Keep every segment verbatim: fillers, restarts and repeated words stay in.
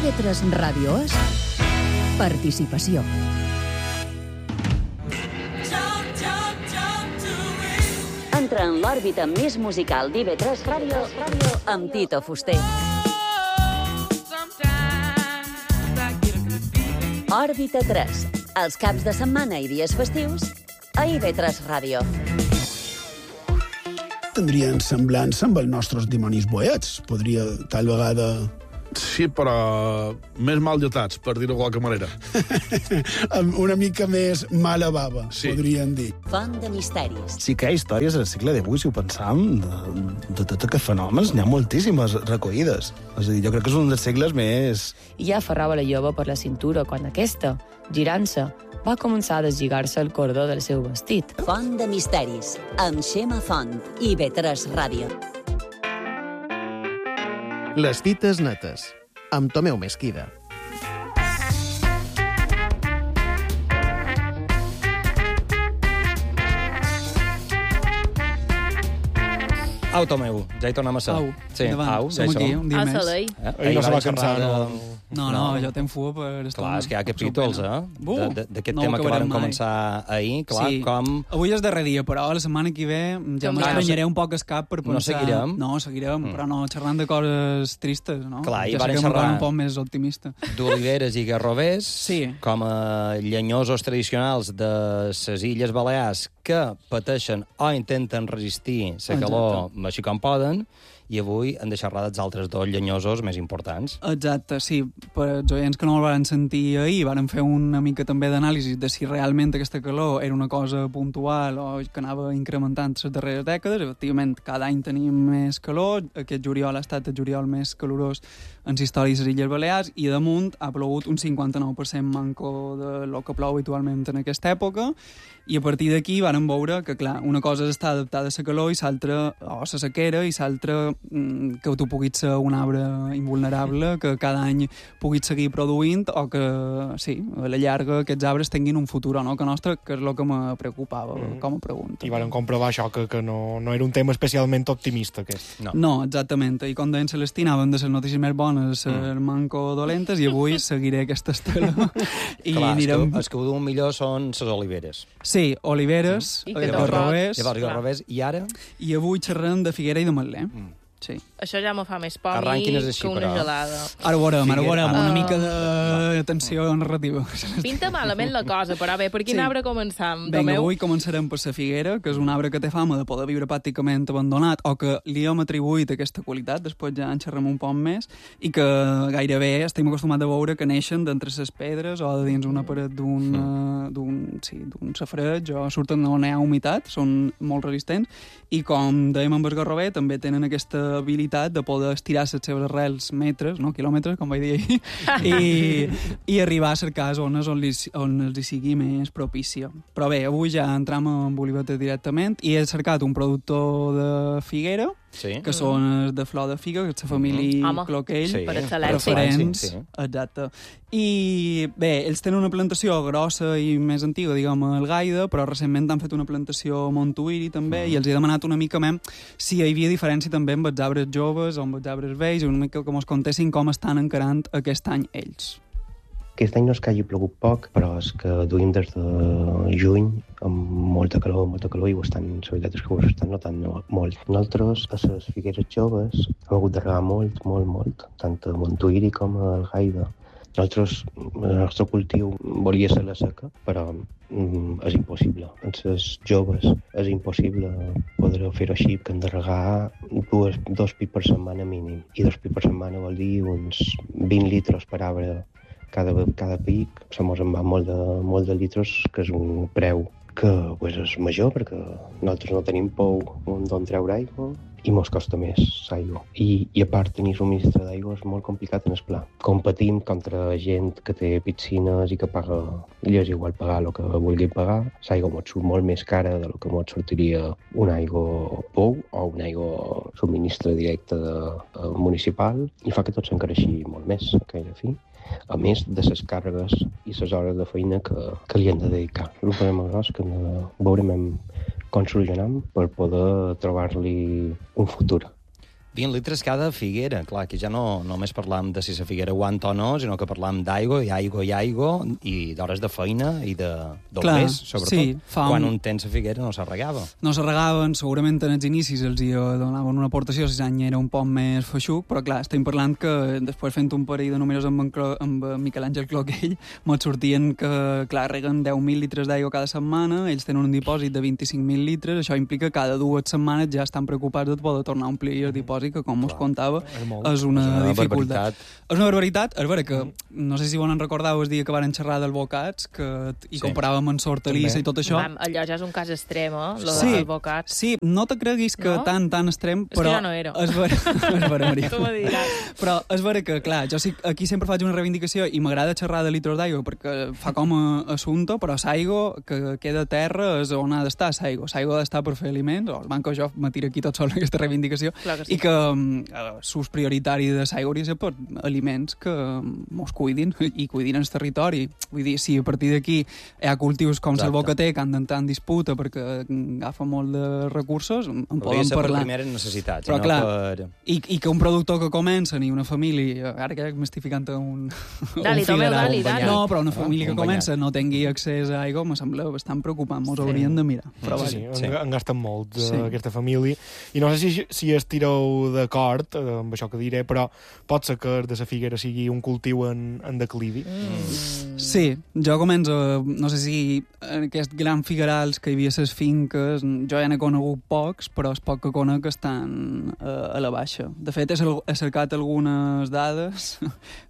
I V tres Ràdio és participació. Entra en l'òrbita més musical d'I V tres Ràdio amb Tito Fuster. Òrbita tres, els caps de setmana i dies festius a I V tres Ràdio. Tindrien semblança amb els nostres dimonis boets. Podria, tal vegada... Sí, però més mal dotats, per dir-ho de qualque manera. Una mica més mala bava, sí. Podríem dir. Font de misteris. Sí que hi ha històries al segle divuit, si ho pensam, de, de tots aquests fenòmens, n'hi ha moltíssimes recollides. És a dir, jo crec que és un dels segles més... I ja aferrava la jove per la cintura quan aquesta, girant-se, va començar a deslligar-se el cordó del seu vestit. Font de misteris, amb Xema Font, I V tres Ràdio. Les dites netes, amb Tomeu Mesquida. Au, Tomeu, ja hi tornem a ser. Au, sí, endavant. au, ja Som hi aquí, som. un dia Ah, més. Salei. Eh? Ahir no se va cansar, De... no? No, no, jo tenc fuga per estar... Clar, és que hi ha capítols, eh? Uh, De- de- D'aquest no tema que acabarem vàrem mai. començar ahir, clar, Sí. com... Avui és darrer dia, però la setmana que ve ja Com m'estranyaré un poc el cap per pensar... No seguirem? No, seguirem, Mm. però no, xerrant de coses tristes, no? Clar, i ja varen sé que m'ho xerrar- un poc més optimista. d'oliveres i garrovers, Sí. com a llenyosos tradicionals de les Illes Balears que pateixen o intenten resistir la calor així com poden, i avui hem de xerrar dels altres dos llenyosos més importants. Exacte, sí. Per els oients que no el van sentir ahir, varen fer una mica també d'anàlisi de si realment aquesta calor era una cosa puntual o que anava incrementant les darreres dècades. Efectivament, cada any tenim més calor. Aquest juliol ha estat el juliol més calorós en la història de les Illes Balears i damunt ha plogut un cinquanta-nou per cent manco de lo que plou habitualment en aquesta època, i a partir d'aquí varen veure que, clar, una cosa és estar adaptada a la calor i l'altra, o a la sequera, i l'altra mm, que tu puguis ser un arbre invulnerable, que cada any puguis seguir produint, o que, sí, a la llarga aquests arbres tinguin un futur o no que nostre, que és el que me preocupava mm. com a pregunta. I varen comprovar això, que, que no, no era un tema especialment optimista, aquest. No. No, exactament. I com deien Celestí, anaven de les notícies més bones a les mm. manco dolentes, i avui seguiré aquesta estela. I Clar, anirem... és que, és que ho diuen millor són les oliveres. Sí, oliveres, I mm. que garrovers, Llavors, garrovers, i ara... i avui xerrem de figuera i de matler. Mm. Sí. Això ja me fa més por a mi Arranquin-nos així, que una però. gelada. Ara ho veurem, ara ho veurem, Figuera. una Ah. mica de tensió narrativa. Pinta malament la cosa, però bé, per quin Sí. arbre començam? Vinga, Tomeu? avui començarem per la figuera, que és un arbre que té fama de poder viure pràcticament abandonat, o que li hem atribuït aquesta qualitat, després ja en xerrem un poc més, i que gairebé estem acostumats a veure que neixen d'entre les pedres o de dins una paret d'un mm. d'un sí, d'un safareig, o surten on hi ha humitat, són molt resistents, i com dèiem amb el garrover, també tenen aquesta habilitat de poder estirar les seves arrels metres, no quilòmetres, com vaig dir ahir, i, i arribar a cercar zones on, li, on els hi sigui més propícia. Però bé, avui ja entrem en olivetes directament, i he cercat un productor de figuera, Sí. que són els de flor de figa, que és la família Home, Cloquell, Sí. per excel·lència. preferents, Sí, sí. exacte. I bé, ells tenen una plantació grossa i més antiga, diguem, al Gaida, però recentment han fet una plantació a Montuïri també, mm. i els he demanat una mica més si hi havia diferència també amb els arbres joves o amb els arbres vells, una mica que mos contessin com estan encarant aquest any ells. Aquest any no és que hagi plogut poc, però és que duim des de juny amb molta calor, molta calor, i ho estan, la veritat és que ho estan notant molt. Nosaltres, a les figueres joves, hem hagut de regar molt, molt, molt, tant a Montuïri com a Algaida. Nosaltres, el nostre cultiu volia ser la seca, però mm, és impossible. En les joves és impossible poder fer-ho així, que hem de regar dues, dos pits per setmana mínim. I dos pits per setmana vol dir uns vint litres per arbre cada, cada pic. Se mos en va molt de, molt de litres, que és un preu que pues, és major, perquè nosaltres no tenim pou d'on treure aigua i mos costa més l'aigua. I, I a part, tenir subministre d'aigua és molt complicat en el pla. Competim contra gent que té piscines i que paga, i és igual pagar el que vulgui pagar. L'aigua mos surt molt més cara del que mos sortiria una aigua pou o una aigua subministre directe de, de municipal, i fa que tot s'encareixi molt més, que a fi. A més de les càrregues i les hores de feina que, que li han de dedicar. El problema és que veurem com solucionam per poder trobar-li un futur. vint litres cada figuera. Clar, aquí ja no només parlam de si la figuera aguanta o no, sinó que parlam d'aigua, i aigua, i aigua, i d'hores de feina i de doblers, sobretot. Sí, fa Quan un... un temps la figuera no s'arregava. No s'arregaven, segurament en els inicis els hi donaven una aportació, si l'any era un poc més feixuc, però clar, estem parlant que després fent un parell de números amb, en Clo... amb Miquel Àngel Cloquell, mos sortien que, clar, reguen deu mil litres d'aigua cada setmana, ells tenen un dipòsit de vint-i-cinc mil litres, això implica que cada dues setmanes ja estan preocupats de poder tornar a omplir el dipòsit, que com us contava, és, és una, és una dificultat. barbaritat. És una barbaritat. És vera que, no sé si volen recordar el dia que varen xerrar del bocats, que hi Sí. comparàvem amb hortalissa i tot això. Vam, allò ja és un cas extrem, eh? Lo Sí, del bocat. sí, no te creguis que No? tan, tan extrem, És que però... ja no era. És vera, és vera, Maria. Tu m'ho diràs. Però és vera que, clar, jo sí, aquí sempre faig una reivindicació i m'agrada xerrar de litros d'aigua perquè fa com a assumpte, però l'aigua que queda a terra és on ha d'estar l'aigua. L'aigua ha d'estar per fer aliments, o el banco jo me tira aquí tot sol aquesta reivindicació, Clar que sí. i que uh, l'ús prioritari de l'aigua hauria de ser per aliments que mos cuidin i cuidin el territori. Vull dir, si a partir d'aquí hi ha cultius com el bocater que han d'entrar en disputa perquè agafa molt de recursos, en Hauria podem de ser per parlar. primeres necessitats, Però i no clar, per... i, i que un productor que comença ni una família, ara que m'estic ficant a un, Dali, un Tomeu, figueral, dali, dali. no, però una família Un que comença no tingui accés a aigua, me sembla bastant preocupant, mos Sí. haurien de mirar. Però Sí, vaja. sí, en, en gasten molt, Sí. sí. aquesta família. I no sé si, si estireu d'acord eh, amb això que diré, però pot ser que de la figuera sigui un cultiu en, en declivi. Mm. Sí, jo començo, no sé si en aquests grans figuerals que hi havia les finques, jo ja n'he conegut pocs, però els poc que conec estan eh, a la baixa. De fet, he, cer- he cercat algunes dades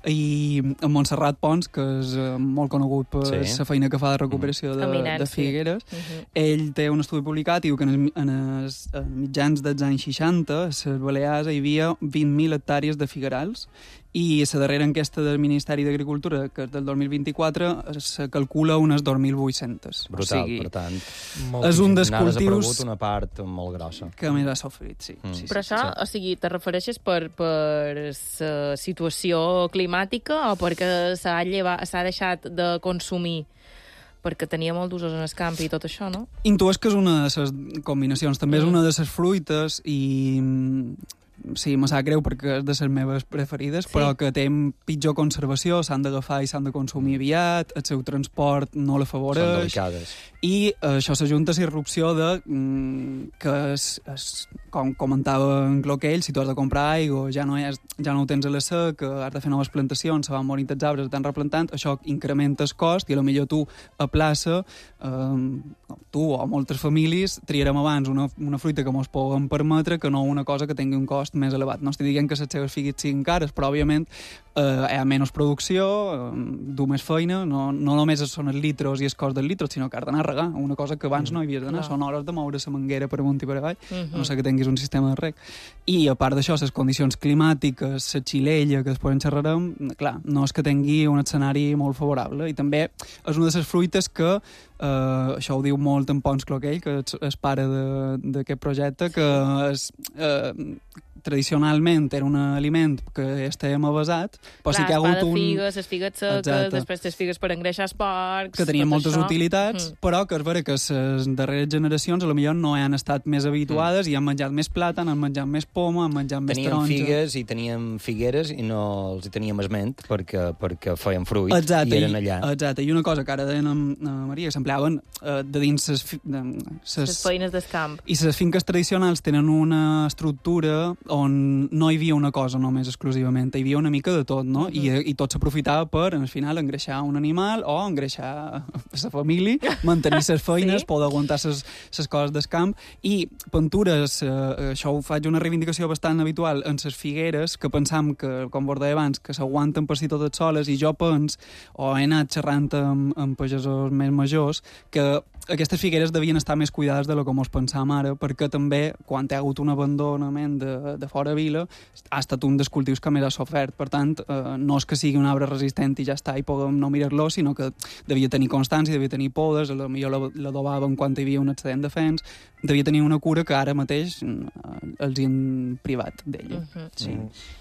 i en Montserrat Pons, que és eh, molt conegut per la Sí. feina que fa de recuperació de, Eminent, de sí. figueres, Mhm. ell té un estudi publicat i diu que en els, en els eh, mitjans dels anys seixanta a les Balears hi havia vint mil hectàrees de figuerals i la darrera enquesta del Ministeri d'Agricultura, que és del dos mil vint-i-quatre, se calcula unes dos mil vuit-cents. Brutal, o sigui, per tant. és un dels N'ha desaparegut cultius una part molt grossa. que més ha sofrit, sí. Mm. sí, Però sí, això, sí. o sigui, te refereixes per, per la situació climàtica o perquè s'ha llevat, s'ha deixat de consumir perquè tenia molt d'usos en el camp i tot això, no? Intueix que és una de les combinacions. També és Mm. una de les fruites i... mm, sí, me sap greu perquè és de les meves preferides, Sí. però que té pitjor conservació, s'han d'agafar i s'han de consumir aviat, el seu transport no Són l'afavoreix, delicades. i eh, això s'ajunta a la irrupció de mm, que, es, es, com comentava en Cloquell, si tu has de comprar aigua, ja no, és, ja no ho tens a la sec, has de fer noves plantacions, se van morint els arbres, estan replantant, això incrementa el cost i potser tu a plaça, eh, tu o moltes famílies triarem abans una, una fruita que mos poden permetre que no una cosa que tingui un cost més elevat. No estic dient que les seves figues siguin cares, però òbviament eh, hi ha menys producció, eh, du més feina, no, no només són els litros i el cost dels litros, sinó que has d'anar a regar, una cosa que abans no hi havies d'anar, Clar. són hores de moure la manguera per amunt i per avall, Mhm. a no sé que tinguis un sistema de reg. I a part d'això, les condicions climàtiques, la xilella, que després en xerrarem, clar, no és que tingui un escenari molt favorable. I també és una de les fruites que, eh, això ho diu molt en Pons Cloquell, que és, és pare de- d'aquest projecte, que és... Eh, tradicionalment era un aliment que estem avasat, però sí que hi ha hagut un... les figues, les figues seques, Exacte. després les figues per engreixar els porcs... que tenien tot moltes això. utilitats, Mm. però que és vera que les darreres generacions a lo millor no han estat més habituades Mm. i han menjat més plàtan, han menjat més poma, han menjat més Teníem taronja. figues i teníem figueres i no els hi teníem esment perquè, perquè feien fruit Exacte, i eren allà. Exacte, i una cosa que ara deien amb, amb Maria, s'empleaven eh, de dins ses, fi- de, ses, Les feines del camp. I les finques tradicionals tenen una estructura on no hi havia una cosa només exclusivament, hi havia una mica de tot, no? I, i tot s'aprofitava per, al final, engreixar un animal o engreixar la família, mantenir les feines, Sí. poder aguantar les coses del camp, i pintures, eh, això ho faig una reivindicació bastant habitual en les figueres, que pensam que, com vos deia abans, que s'aguanten per si totes soles, i jo pens, o he anat xerrant amb, amb pagesos més majors, que aquestes figueres devien estar més cuidades de lo que mos pensam ara, perquè també, quan hi ha hagut un abandonament de, de fora vila, ha estat un dels cultius que més ha sofert. Per tant, eh, no és que sigui un arbre resistent i ja està, i podem no mirar-lo, sinó que devia tenir constància, devia tenir podes, potser l'adobaven quan hi havia un excedent de fens, devia tenir una cura que ara mateix eh, els hi han privat d'ella. Mhm. Sí. Mm.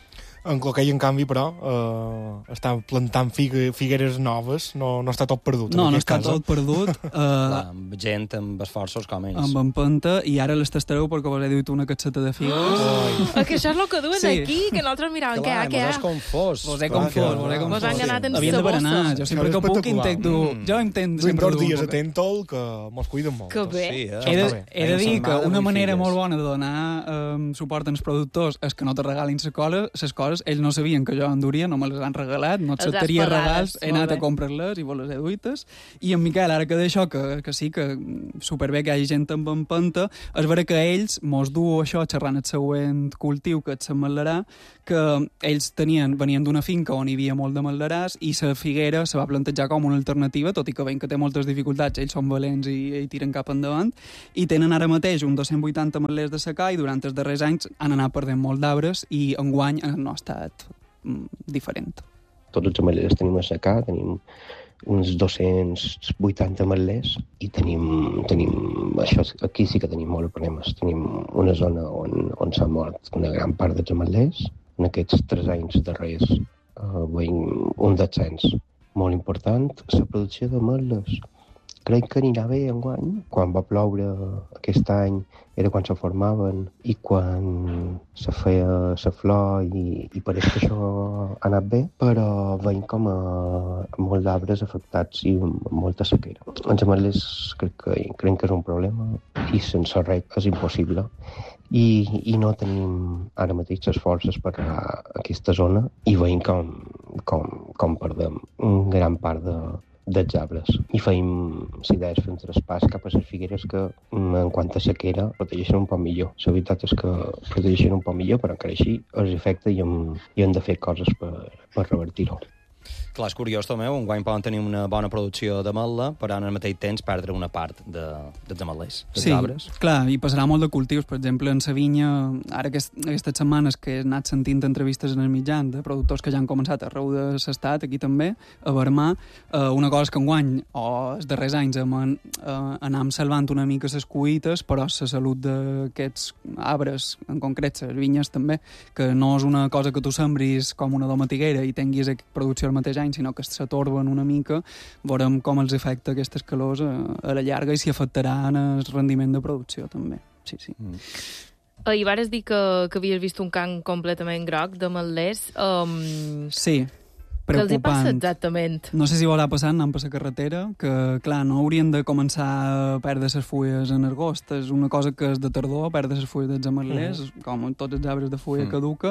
En Cloquei, en canvi, però, eh, està plantant figue, figueres noves, no, no està tot perdut. No, no està cas, tot perdut. Eh, Clar, amb gent amb esforços com ells. Amb empenta, i ara les tastareu perquè vos he dit una catseta de figues. Oh, que això és el que duen Sí. aquí, que nosaltres miràvem què hi ha, què hi ha. Mos has confós. Vos he confós, vos he confós. Vos han ganat en Havien de sa bossa. berenar. Jo sempre que puc intento... Mm. Jo intento Duim sempre dos dur un dies a poquet. Tentol, que mos cuiden molt. Que bé. Sí, eh? He de, Està bé. he de Una dir que setmana, una vuit manera figues. molt bona de donar eh, suport als productors és que no te regalin les coses, les coses, ells no sabien que jo en duria, no me les han regalat, no Els has acceptaria pagades, regals, he molt anat bé. a comprar-les i vos les he duites. I en Miquel, ara que d'això, que, que sí, que superbé que hi hagi gent amb empenta, és vera que ells mos du això xerrant el següent cultiu, que és l'ametlerà, que ells tenien, venien d'una finca on hi havia molt de metleràs i la figuera se va plantejar com una alternativa, tot i que veiem que té moltes dificultats, ells són valents i, i tiren cap endavant, i tenen ara mateix un dos-cents vuitanta metlers de secà i durant els darrers anys han anat perdent molt d'arbres i enguany no ha estat mm, diferent. Tots els ametlers tenim a secà, tenim uns dos-cents vuitanta ametlers i tenim, tenim això, aquí sí que tenim molts problemes. Tenim una zona on, on s'ha mort una gran part dels ametlers. En aquests tres anys darrers eh, veiem un descens molt important. La producció d'ametlles crec que anirà bé enguany. Quan va ploure aquest any era quan se formaven i quan se feia la flor i, i pareix que això ha anat bé, però veiem com a, a molts arbres afectats i amb molta sequera. Els ametlers crec que, crec que és un problema i sense reg és impossible. I, i no tenim ara mateix les forces per a aquesta zona i veiem com, com, com perdem una gran part de, dels arbres. I feim, si deies, fer un traspàs cap a les figueres que, en quant a sequera, protegeixen un poc millor. La veritat és que protegeixen un poc millor, però encara així els afecta i hem, i hem de fer coses per, per revertir-ho. Clar, és curiós, Tomeu, enguany poden tenir una bona producció d'ametla, però en el mateix temps perdre una part de, dels ametlers, dels Sí, arbres. clar, i passarà molt de cultius. Per exemple, en sa vinya, ara aquest, aquestes setmanes que he anat sentint entrevistes en el mitjan de productors que ja han començat arreu de l'estat, aquí també, a Vermà, eh, una cosa és que enguany, o els darrers anys, hem, eh, anàvem salvant una mica les cuites, però la salut d'aquests arbres, en concret les vinyes també, que no és una cosa que tu sembris com una domatiguera i tinguis producció el mateix any, sinó que s'atorben una mica, veurem com els afecta aquestes calors a, a la llarga i si afectaran el rendiment de producció també. Sí, sí. Mm. Ahir vares dir que, que havies vist un camp completament groc de metlers. Um, Sí, Què els hi passa preocupant. exactament? No sé si vol anar passant, anant per la carretera, que, clar, no haurien de començar a perdre les fulles en agost. És una cosa que és de tardor, perdre les fulles dels ametlers, mm. com tots els arbres de fulla mm. caduca,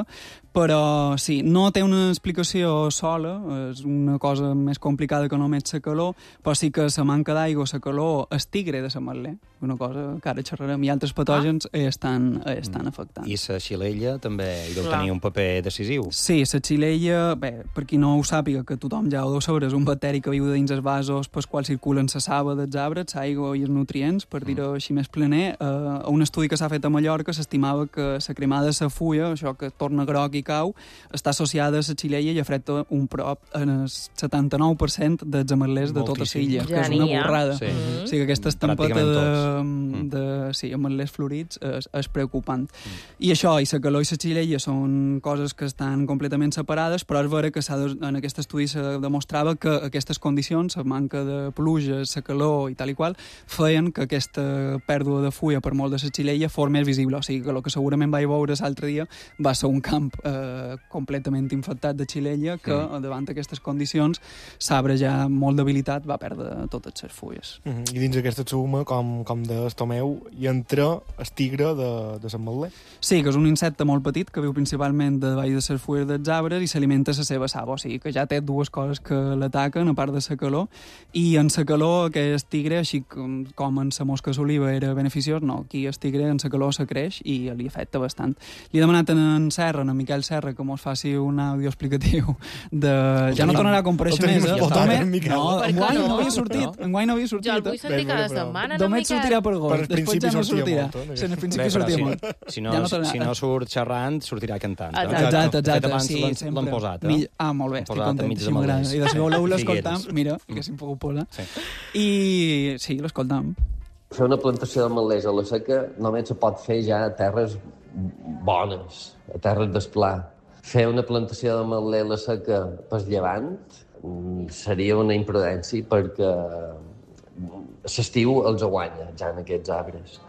però sí, no té una explicació sola, és una cosa més complicada que només la calor, però sí que la manca d'aigua, la calor, el tigre de l'ametler, una cosa que ara xerrarem, i altres patògens ah. estan, estan mm. afectant. I la xilella també hi deu Clar. tenir un paper decisiu. Sí, la xilella, bé, per qui no ho sàpiga, que tothom ja ho deu saber, és un bacteri que viu dins els vasos pels quals circulen la saba dels arbres, l'aigua i els nutrients, per dir-ho així més plener. Uh, un estudi que s'ha fet a Mallorca s'estimava que la cremada de la fulla, això que torna groc i cau, està associada a la xilella i afecta un prop en el setanta-nou per cent dels ametlers de tota Moltíssim. l'illa, Ja que és una n'hi ha. borrada. Sí. Mm. O sigui, aquesta estampeta Pràcticament de, tots. de sí, ametlers florits és, és preocupant. Mm. I això, i la calor i la xilella són coses que estan completament separades, però és vera que s'ha de, en aquest estudi se demostrava que aquestes condicions, la manca de pluges, la calor i tal i qual, feien que aquesta pèrdua de fulla per molt de la xilella fos més visible. O sigui, que el que segurament vaig veure l'altre dia va ser un camp eh, completament infectat de xilella que, mm. davant d'aquestes condicions, l'arbre ja molt debilitat va perdre totes les fulles. Mm -hmm. I dins aquesta suma, com, com de Tomeu, hi entra el tigre de, de l'ametler. Sí, que és un insecte molt petit que viu principalment de davall de les fulles dels arbres i s'alimenta la seva saba. O sigui, que ja té dues coses que l'ataquen, a part de la calor, i en la calor aquest tigre, així com, com en la mosca d'oliva era beneficiós, no, aquí el tigre en la calor se creix i li afecta bastant. Li he demanat en Serra, en Miquel Serra, que mos faci un àudio explicatiu de... Ja no tornarà a comparèixer més, eh? El Tome... Miquel. No, Per enguany què no no? havia sortit, No? enguany no havia sortit. Jo el vull sentir Bé, cada bé, però- setmana, no, Només Miquel? sortirà per Per gos, al després principi ja no sortia sortirà. molt, eh? Sí, en el principi Bé, però sortia si, molt. si, no, Ja no si, tornarà. si no surt xerrant, sortirà cantant. eh? Exacte. Exacte, De fet, exacte, abans sí, l'han- sempre. l'han posat, eh? Mill- Ah, molt bé, L'han estic posat content, enmig de així m'agrada. metlers. I de seguida l'heu l'escoltam, Figueres. mira, que si em puc posar. Sí. I sí, l'escoltam. Fer una plantació d'ametlers a la seca només se pot fer ja a terres bones, a terres d'esplà. fer una plantació d'ametler a la seca pel llevant seria una imprudència perquè l'estiu els guanya ja en aquests arbres.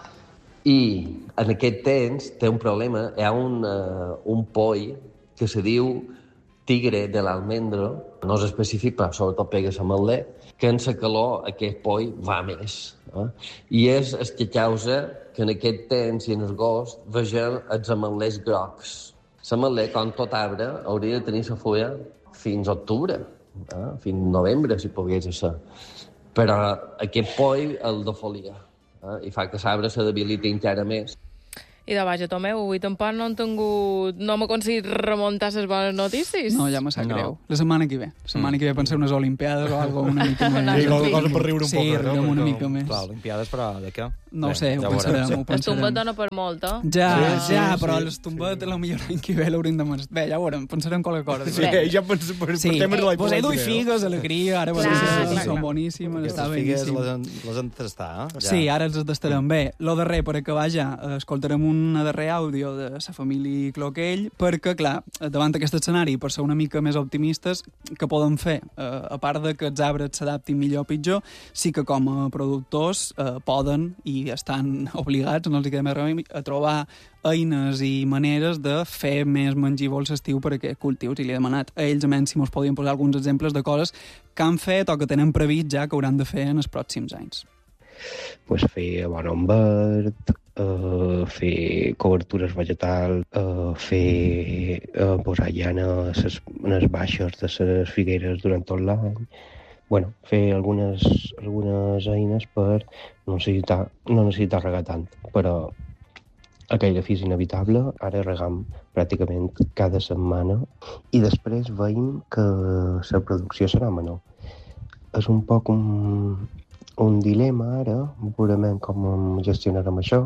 I en aquest temps té un problema, hi ha un, uh, un poll que se diu tigre de l'almendro, no és específic, però sobretot pega l'ametler, que en la calor aquest poll va més. Eh? I és el que causa que en aquest temps i en agost vegem els ametlers grocs. L'ametler, com tot arbre, hauria de tenir la fulla fins a octubre, eh? fins a novembre, si pogués ser. Però aquest poll el defolia eh? i fa que l'arbre se debiliti encara més. I de vaja, Tomeu, avui tampoc no han tingut... No hem aconseguit remuntar les bones notícies. No, ja me sap no. greu. La setmana que ve. La setmana mm. que ve pensar unes Olimpiades o algo una mica més... Sí, cosa per riure un sí, poc. Sí, riurem una mica més. Clar, Olimpiades, però de què? No ho sé, ho pensarem, ho pensarem. El tombet dona per molt, eh? Ja, sí, ja, sí, però sí, el tombet la millor any que ve l'hauríem de menester. Bé, ja ho veurem, pensarem qualque cosa. Sí, ja pensem per, sí. per temes de l'any. Pues he duit figues, alegria, ara clar, clar, clar, són clar. boníssimes, està figues beníssim. les, les han tastat, eh? Ja. Sí, ara els tastarem bé. Lo darrer, per acabar ja, escoltarem un darrer àudio de la família Cloquell, perquè, clar, davant d'aquest escenari, per ser una mica més optimistes, què podem fer? Uh, a part de que els arbres s'adaptin millor o pitjor, sí que com a productors uh, poden i estan obligats, no els queda més remei, a trobar eines i maneres de fer més mengívols l'estiu per a aquests cultius. I li he demanat a ells, a menys, si mos podien posar alguns exemples de coses que han fet o que tenen previst ja que hauran de fer en els pròxims anys. Pues fer abonom verd, uh, fer cobertures vegetals, uh, fer uh, posar llana a les, a les baixes de les figueres durant tot l'any. Bueno, fer algunes, algunes eines per no necessitar, no necessitar regar tant, però aquell fi és inevitable. Ara regam pràcticament cada setmana i després veiem que la producció serà menor. És un poc un, un dilema ara, veurem com gestionarem això,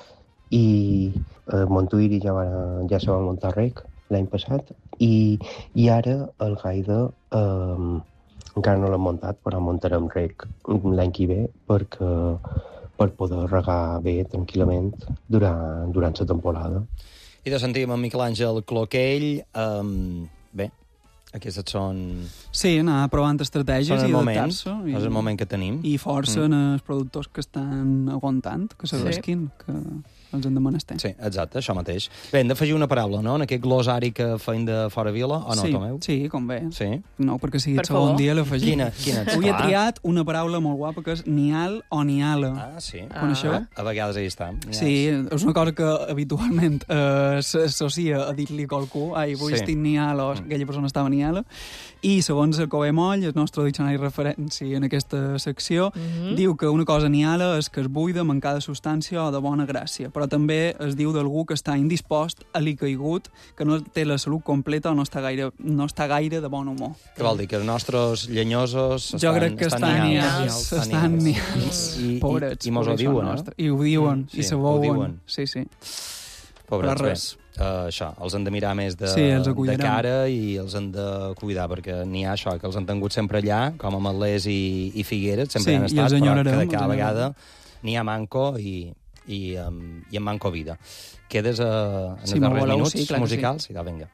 i a Montuïri ja, va, ja se va muntar rec l'any passat i, i ara el Gaida eh, encara no l'hem muntat, però muntarem rec l'any que ve perquè, per poder regar bé, tranquil·lament, durant, durant la temporada. I de sentim en Miquel Àngel Cloquell. Um, bé, aquestes són... Sí, anar provant estratègies i adaptar-se. És el moment que tenim. I força mm. en els productors que estan aguantant, que s'arrisquin, sí. que els hem de menester. Sí, exacte, això mateix. Bé, hem d'afegir una paraula, no?, en aquest glosari que feim de fora vila, o no, sí, Tomeu? Sí, com bé. Sí? No, perquè sigui per el segon favor. dia l'afegim. Quina? Quina? Avui he triat una paraula molt guapa que és nial o niala. Ah, sí? Coneixeu? Ah. A vegades ahí està. Nials. Sí, és una cosa que habitualment eh, s'associa a dir-li a qualcú, ai, avui Sí. estic nial, o Mm. aquella persona estava niala, i segons el Cové Moll, el nostre diccionari referència en aquesta secció, Mhm. diu que una cosa niala és que és buida, mancada de substància o de bona gràcia, però també es diu d'algú que està indispost, alicaigut, que no té la salut completa o no està gaire, no està gaire de bon humor. Què vol dir? Que els nostres llenyosos estan, Jo crec que estan nials, estan nials. I, Pobrets. i, i mos ho pobrets diuen, nostre. eh? I ho diuen, Sí, i se ho veuen. diuen. Sí, sí. Pobrets, Però res. bé. Uh, això, els han de mirar més de, Sí, els de acuidarem. cara i els han de cuidar, perquè n'hi ha això, que els han tingut sempre allà, com a ametlers i, i figueres, sempre Sí, han i estat, els però enyorarem, que de els cada enyorarem. vegada n'hi ha manco i, i, um, i en manco vida. Quedes uh, en Sí, els me'l darrers voleu? minuts Sí, clar que musicals? Sí. Ja, vinga.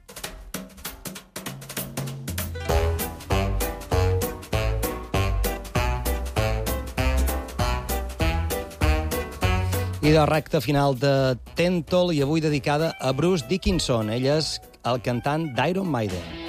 I de recta final de Tentol, i avui dedicada a Bruce Dickinson. Ell és el cantant d'Iron Maiden.